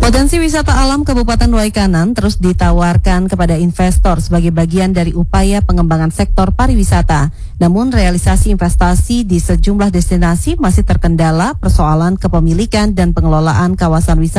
Potensi wisata alam Kabupaten Waikanan terus ditawarkan kepada investor sebagai bagian dari upaya pengembangan sektor pariwisata. Namun realisasi investasi di sejumlah destinasi masih terkendala persoalan kepemilikan dan pengelolaan kawasan wisata